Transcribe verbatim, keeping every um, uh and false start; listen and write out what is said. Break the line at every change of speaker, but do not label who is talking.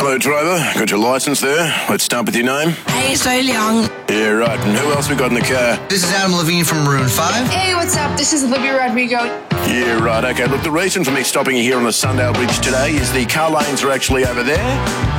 Hello, driver. Got your licence there. Let's start with your name.
Hey, it's Lily Young.
Yeah, right. And who else we got in the car?
This is Adam Levine from Maroon five.
Hey, what's up? This is Olivia Rodrigo.
Yeah, right. Okay, look, the reason for me stopping you here on the Sundale Bridge today is the car lanes are actually over there.